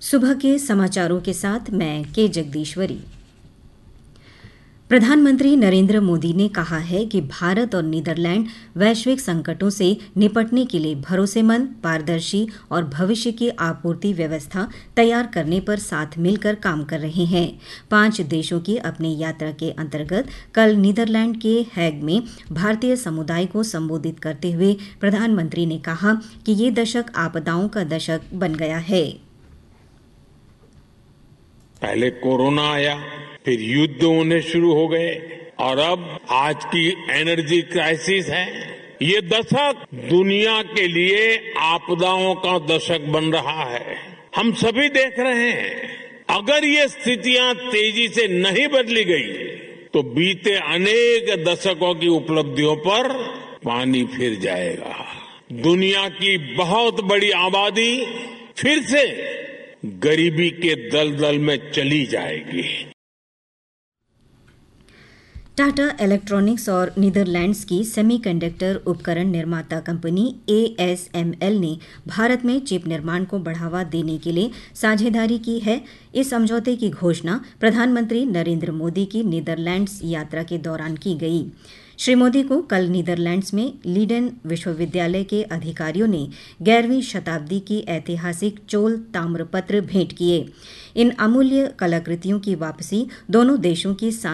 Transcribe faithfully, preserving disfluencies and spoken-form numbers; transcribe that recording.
सुबह के समाचारों के साथ मैं के जगदीश्वरी। प्रधानमंत्री नरेंद्र मोदी ने कहा है कि भारत और नीदरलैंड वैश्विक संकटों से निपटने के लिए भरोसेमंद, पारदर्शी और भविष्य की आपूर्ति व्यवस्था तैयार करने पर साथ मिलकर काम कर रहे हैं। पांच देशों की अपनी यात्रा के अंतर्गत कल नीदरलैंड के हैग में भारतीय समुदाय को संबोधित करते हुए प्रधानमंत्री ने कहा कि ये दशक आपदाओं का दशक बन गया है। पहले कोरोना आया, फिर युद्ध होने शुरू हो गए और अब आज की एनर्जी क्राइसिस है। ये दशक दुनिया के लिए आपदाओं का दशक बन रहा है। हम सभी देख रहे हैं, अगर ये स्थितियां तेजी से नहीं बदली गई तो बीते अनेक दशकों की उपलब्धियों पर पानी फिर जाएगा। दुनिया की बहुत बड़ी आबादी फिर से गरीबी के दलदल में चली जाएगी। टाटा इलेक्ट्रॉनिक्स और नीदरलैंड्स की सेमीकंडक्टर उपकरण निर्माता company A S M L ने भारत में चिप निर्माण को बढ़ावा देने के लिए साझेदारी की है। इस समझौते की घोषणा प्रधानमंत्री नरेंद्र मोदी की नीदरलैंड्स यात्रा के दौरान की गई। श्री मोदी को कल नीदरलैंड्स में लीडेन विश्वविद्यालय के अधिकारियों ने ग्यारहवीं शताब्दी की ऐतिहासिक चोल ताम्रपत्र भेंट किए। इन अमूल्य कलाकृतियों की वापसी दोनों देशों की